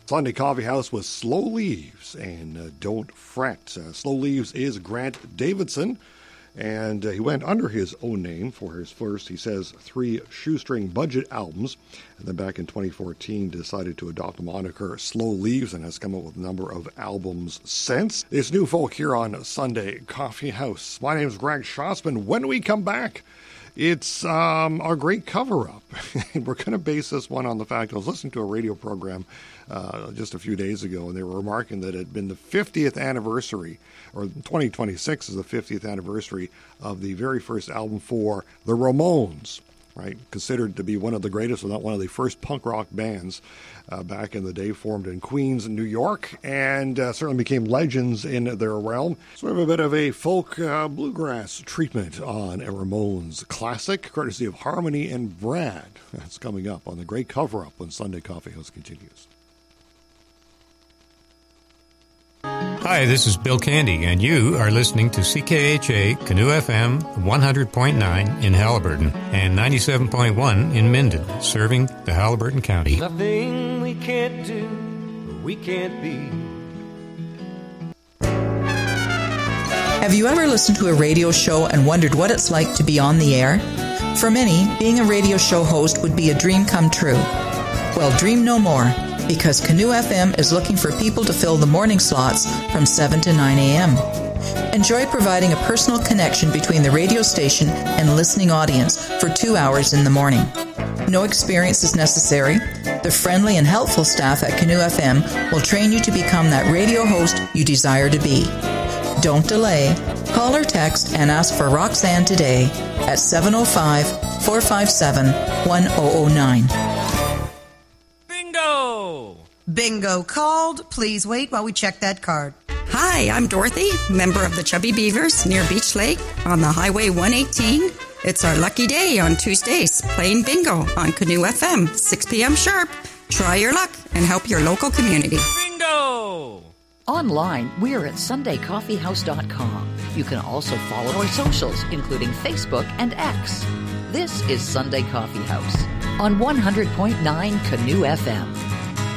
Sunday Coffee House with Slow Leaves and Don't Fret. Slow Leaves is Grant Davidson, and he went under his own name for his first, he says, 3 shoestring budget albums. And then back in 2014, decided to adopt the moniker Slow Leaves and has come up with a number of albums since. It's new folk here on Sunday Coffee House. My name is Greg Schossman. When we come back, it's our great cover-up. We're going to base this one on the fact I was listening to a radio program just a few days ago, and they were remarking that it had been the 50th anniversary, or 2026 is the 50th anniversary of the very first album for the Ramones, right? Considered to be one of the greatest, if not one of the first punk rock bands back in the day, formed in Queens, New York, and certainly became legends in their realm. Sort of a bit of a folk bluegrass treatment on a Ramones classic, courtesy of Harmony and Brad. That's coming up on the Great Cover-Up when Sunday Coffee House continues. Hi, this is Bill Candy, and you are listening to CKHA Canoe FM 100.9 in Halliburton and 97.1 in Minden, serving the Halliburton County. Nothing we can't do, we can't be. Have you ever listened to a radio show and wondered what it's like to be on the air? For many, being a radio show host would be a dream come true. Well, dream no more, because Canoe FM is looking for people to fill the morning slots from 7 to 9 a.m. Enjoy providing a personal connection between the radio station and listening audience for 2 hours in the morning. No experience is necessary. The friendly and helpful staff at Canoe FM will train you to become that radio host you desire to be. Don't delay. Call or text and ask for Roxanne today at 705-457-1009. Bingo called. Please wait while we check that card. Hi, I'm Dorothy, member of the Chubby Beavers near Beach Lake on the Highway 118. It's our lucky day on Tuesdays, playing bingo on Canoe FM, 6 p.m. sharp. Try your luck and help your local community. Bingo! Online, we're at SundayCoffeehouse.com. You can also follow our socials, including Facebook and X. This is Sunday Coffee House on 100.9 Canoe FM.